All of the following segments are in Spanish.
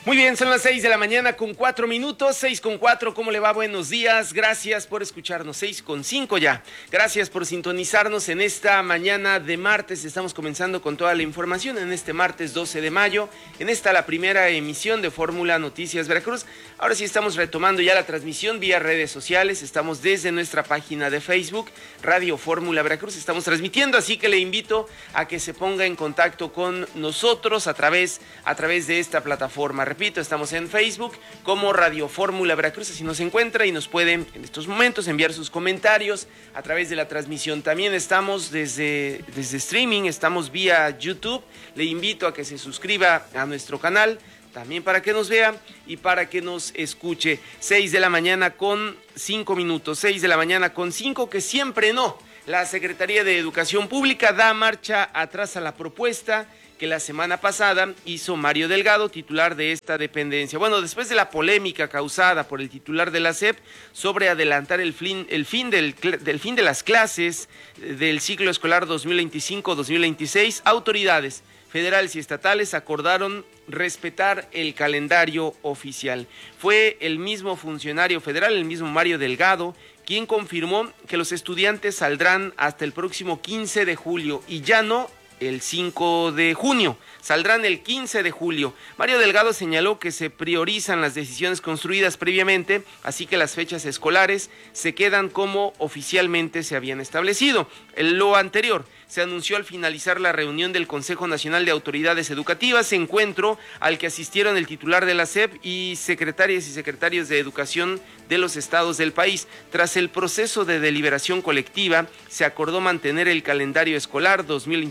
Muy bien, son las 6 de la mañana con 4 minutos, 6:04, ¿cómo le va? Buenos días, gracias por escucharnos, 6:05 ya. Gracias por sintonizarnos en esta mañana de martes, estamos comenzando con toda la información en este martes 12 de mayo, en esta la primera emisión de Fórmula Noticias Veracruz. Ahora sí estamos retomando ya la transmisión vía redes sociales, estamos desde nuestra página de Facebook, Radio Fórmula Veracruz, estamos transmitiendo, así que le invito a que se ponga en contacto con nosotros a través de esta plataforma. Repito, estamos en Facebook como Radio Fórmula Veracruz, así nos encuentra y nos pueden en estos momentos enviar sus comentarios a través de la transmisión. También estamos desde streaming, estamos vía YouTube. Le invito a que se suscriba a nuestro canal, también para que nos vea y para que nos escuche. 6 de la mañana con 5 minutos, 6 de la mañana con 5, que siempre no. La Secretaría de Educación Pública da marcha atrás a la propuesta que la semana pasada hizo Mario Delgado, titular de esta dependencia. Bueno, después de la polémica causada por el titular de la SEP sobre adelantar el fin de las clases del ciclo escolar 2025-2026, autoridades federales y estatales acordaron respetar el calendario oficial. Fue el mismo funcionario federal, el mismo Mario Delgado, quien confirmó que los estudiantes saldrán hasta el próximo 15 de julio y ya no el 5 de junio, saldrán el 15 de julio. Mario Delgado señaló que se priorizan las decisiones construidas previamente, así que las fechas escolares se quedan como oficialmente se habían establecido. Lo anterior se anunció al finalizar la reunión del Consejo Nacional de Autoridades Educativas, encuentro al que asistieron el titular de la SEP y secretarias y secretarios de educación de los estados del país. Tras el proceso de deliberación colectiva, se acordó mantener el calendario escolar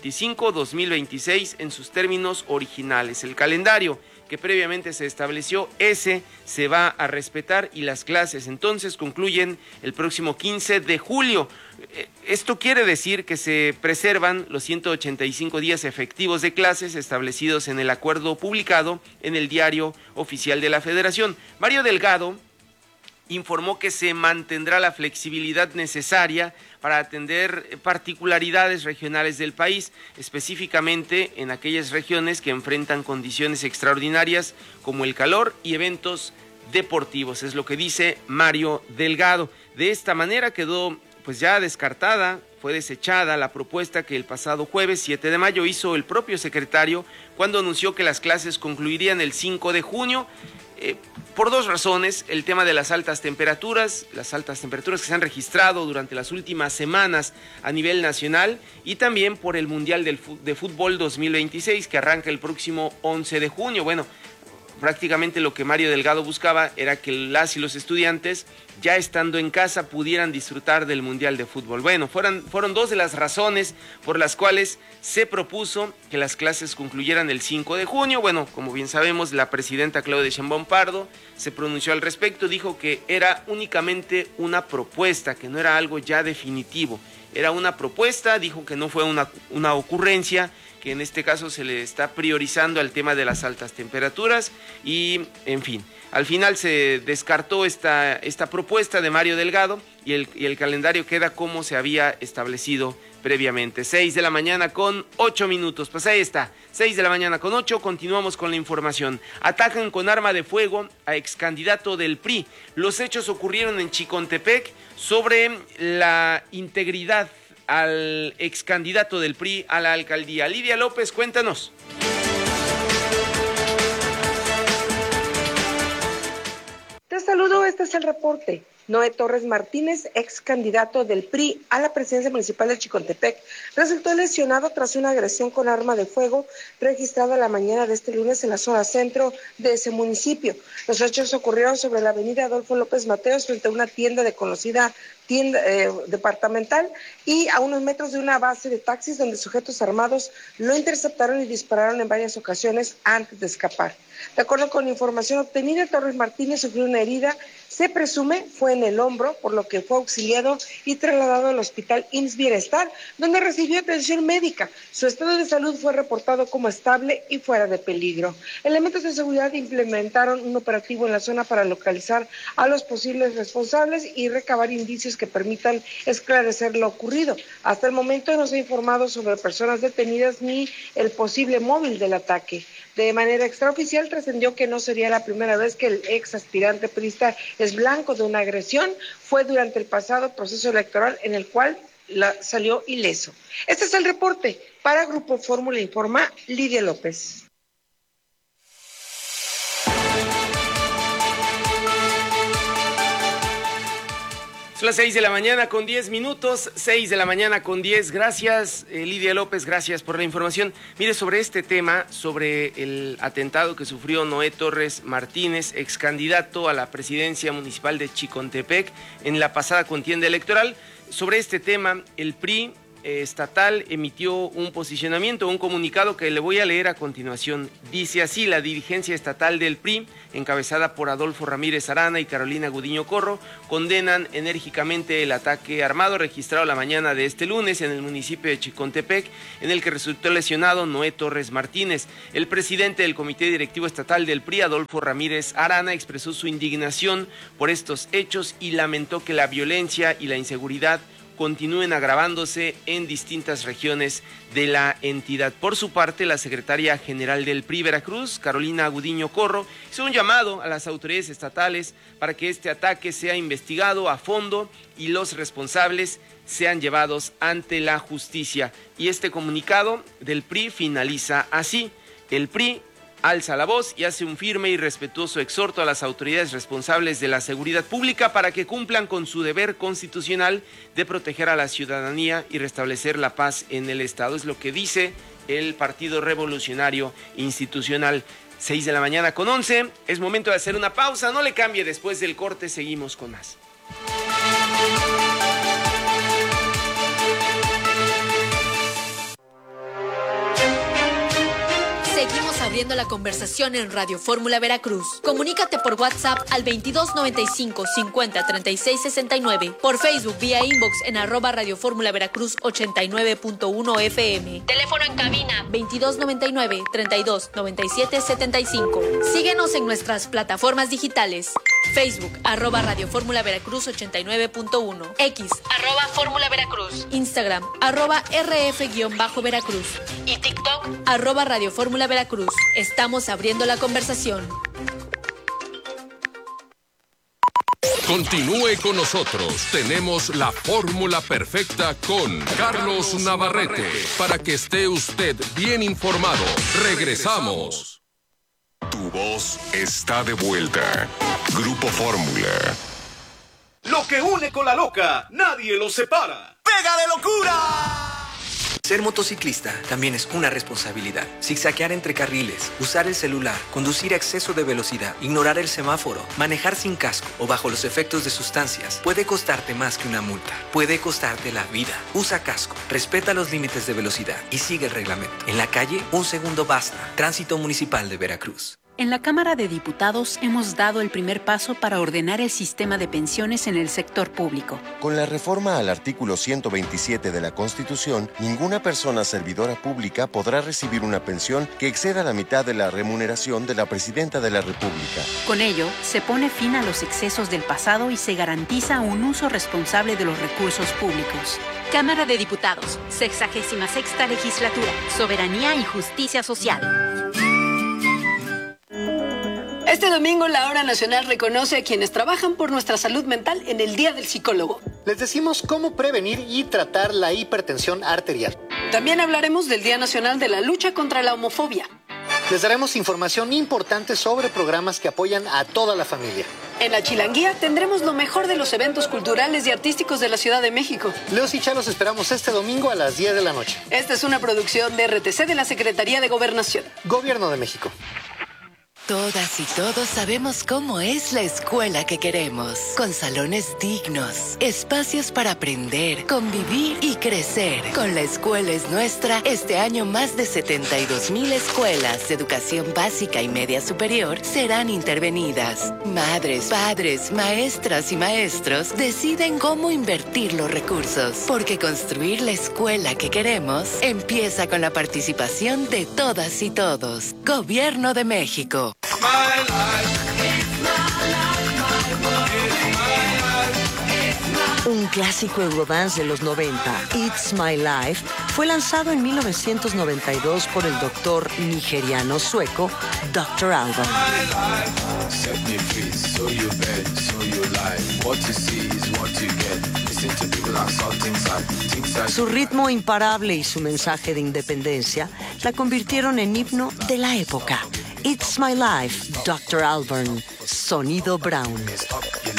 2025-2026 en sus términos originales. El calendario que previamente se estableció, ese se va a respetar y las clases entonces concluyen el próximo 15 de julio. Esto quiere decir que se preservan los 185 días efectivos de clases establecidos en el acuerdo publicado en el Diario Oficial de la Federación. Mario Delgado informó que se mantendrá la flexibilidad necesaria para atender particularidades regionales del país, específicamente en aquellas regiones que enfrentan condiciones extraordinarias como el calor y eventos deportivos. Es lo que dice Mario Delgado. De esta manera quedó pues ya descartada, fue desechada la propuesta que el pasado jueves 7 de mayo hizo el propio secretario cuando anunció que las clases concluirían el 5 de junio. Por dos razones: el tema de las altas temperaturas que se han registrado durante las últimas semanas a nivel nacional, y también por el Mundial de Fútbol 2026 que arranca el próximo 11 de junio. Bueno, prácticamente lo que Mario Delgado buscaba era que las y los estudiantes, ya estando en casa, pudieran disfrutar del Mundial de Fútbol. Bueno, fueron dos de las razones por las cuales se propuso que las clases concluyeran el 5 de junio. Bueno, como bien sabemos, la presidenta Claudia Sheinbaum Pardo se pronunció al respecto, dijo que era únicamente una propuesta, que no era algo ya definitivo. Era una propuesta, dijo que no fue una ocurrencia, que en este caso se le está priorizando al tema de las altas temperaturas y, en fin, al final se descartó esta propuesta de Mario Delgado y el calendario queda como se había establecido previamente. 6 de la mañana con 8 minutos, pues ahí está, 6 de la mañana con 8, continuamos con la información. Atacan con arma de fuego a excandidato del PRI. Los hechos ocurrieron en Chicontepec sobre la integridad al excandidato del PRI a la alcaldía. Lidia López, cuéntanos. Te saludo, este es el reporte. Noé Torres Martínez, ex candidato del PRI a la presidencia municipal de Chicontepec, resultó lesionado tras una agresión con arma de fuego registrada la mañana de este lunes en la zona centro de ese municipio. Los hechos ocurrieron sobre la avenida Adolfo López Mateos, frente a una tienda de conocida tienda departamental y a unos metros de una base de taxis donde sujetos armados lo interceptaron y dispararon en varias ocasiones antes de escapar. De acuerdo con información obtenida, Torres Martínez sufrió una herida, se presume fue en el hombro, por lo que fue auxiliado y trasladado al hospital IMSS Bienestar, donde recibió atención médica. Su estado de salud fue reportado como estable y fuera de peligro. Elementos de seguridad implementaron un operativo en la zona para localizar a los posibles responsables y recabar indicios que permitan esclarecer lo ocurrido. Hasta el momento no se ha informado sobre personas detenidas ni el posible móvil del ataque. De manera extraoficial trascendió que no sería la primera vez que el ex aspirante priista es blanco de una agresión. Fue durante el pasado proceso electoral en el cual salió ileso. Este es el reporte. Para Grupo Fórmula informa Lidia López. Son las 6 de la mañana con 10 minutos, 6 de la mañana con 10. Gracias, Lidia López, gracias por la información. Mire, sobre este tema, sobre el atentado que sufrió Noé Torres Martínez, ex candidato a la presidencia municipal de Chicontepec en la pasada contienda electoral, sobre este tema, el PRI estatal emitió un posicionamiento, un comunicado que le voy a leer a continuación. Dice así: la dirigencia estatal del PRI, encabezada por Adolfo Ramírez Arana y Carolina Gudiño Corro, condenan enérgicamente el ataque armado registrado la mañana de este lunes en el municipio de Chicontepec, en el que resultó lesionado Noé Torres Martínez. El presidente del Comité Directivo Estatal del PRI, Adolfo Ramírez Arana, expresó su indignación por estos hechos y lamentó que la violencia y la inseguridad continúen agravándose en distintas regiones de la entidad. Por su parte, la secretaria general del PRI Veracruz, Carolina Gudiño Corro, hizo un llamado a las autoridades estatales para que este ataque sea investigado a fondo y los responsables sean llevados ante la justicia. Y este comunicado del PRI finaliza así: el PRI alza la voz y hace un firme y respetuoso exhorto a las autoridades responsables de la seguridad pública para que cumplan con su deber constitucional de proteger a la ciudadanía y restablecer la paz en el Estado. Es lo que dice el Partido Revolucionario Institucional. 6 de la mañana con 11. Es momento de hacer una pausa. No le cambie, después del corte seguimos con más. Seguimos abriendo la conversación en Radio Fórmula Veracruz. Comunícate por WhatsApp al 2295 50 36 69, por Facebook vía inbox en @Radio Fórmula Veracruz 89.1 FM. Teléfono en cabina 2299 32 97 75. Síguenos en nuestras plataformas digitales: Facebook @Radio Fórmula Veracruz 89.1, X @Fórmula Veracruz, Instagram @RF-Veracruz y TikTok @Radio Fórmula Veracruz. Estamos abriendo la conversación. Continúe con nosotros. Tenemos la fórmula perfecta con Carlos Navarrete para que esté usted bien informado. Regresamos. Tu voz está de vuelta. Grupo Fórmula. Lo que une con la loca, nadie lo separa. ¡Pega de locura! Ser motociclista también es una responsabilidad. Zigzaguear entre carriles, usar el celular, conducir a exceso de velocidad, ignorar el semáforo, manejar sin casco o bajo los efectos de sustancias puede costarte más que una multa. Puede costarte la vida. Usa casco, respeta los límites de velocidad y sigue el reglamento. En la calle, un segundo basta. Tránsito Municipal de Veracruz. En la Cámara de Diputados hemos dado el primer paso para ordenar el sistema de pensiones en el sector público. Con la reforma al artículo 127 de la Constitución, ninguna persona servidora pública podrá recibir una pensión que exceda la mitad de la remuneración de la Presidenta de la República. Con ello, se pone fin a los excesos del pasado y se garantiza un uso responsable de los recursos públicos. Cámara de Diputados, 66ª Legislatura, Soberanía y Justicia Social. Este domingo la Hora Nacional reconoce a quienes trabajan por nuestra salud mental en el Día del Psicólogo. Les decimos cómo prevenir y tratar la hipertensión arterial. También hablaremos del Día Nacional de la Lucha contra la Homofobia. Les daremos información importante sobre programas que apoyan a toda la familia. En la Chilanguía tendremos lo mejor de los eventos culturales y artísticos de la Ciudad de México. Leos y Chalos esperamos este domingo a las 10 de la noche. Esta es una producción de RTC de la Secretaría de Gobernación. Gobierno de México. Todas y todos sabemos cómo es la escuela que queremos, con salones dignos, espacios para aprender, convivir y crecer. Con La Escuela es Nuestra, este año más de 72,000 escuelas de educación básica y media superior serán intervenidas. Madres, padres, maestras y maestros deciden cómo invertir los recursos, porque construir la escuela que queremos empieza con la participación de todas y todos. Gobierno de México. Un clásico Eurodance de los 90, It's My Life, fue lanzado en 1992 por el doctor nigeriano-sueco Dr. Alban. Su ritmo imparable y su mensaje de independencia la convirtieron en himno de la época. It's My Life, Dr. Alban, Sonido Brown.